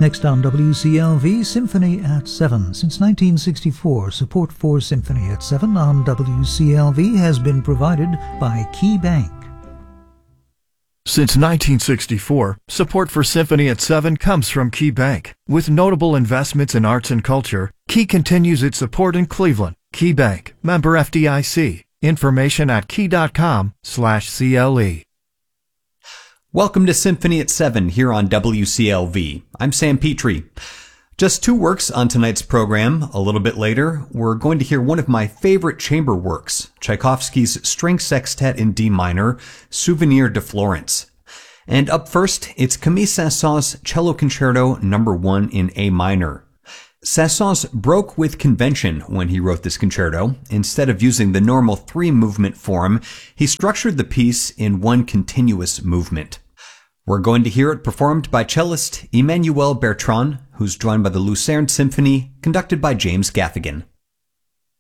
Next on WCLV, Symphony at 7. Since 1964, support for Symphony at 7 on WCLV has been provided by Key Bank. Since 1964, support for Symphony at 7 comes from Key Bank. With notable investments in arts and culture, Key continues its support in Cleveland. Key Bank, member FDIC. Information at key.com/CLE. Welcome to Symphony at 7 here on WCLV. I'm Sam Petrie. Just two works on tonight's program. A little bit later, we're going to hear one of my favorite chamber works, Tchaikovsky's String Sextet in D minor, Souvenir de Florence. And up first, it's Camille Saint-Saëns' Cello Concerto No. 1 in A minor. Saint-Saëns broke with convention when he wrote this concerto. Instead of using the normal three-movement form, he structured the piece in one continuous movement. We're going to hear it performed by cellist Emmanuel Bertrand, who's joined by the Lucerne Symphony, conducted by James Gaffigan.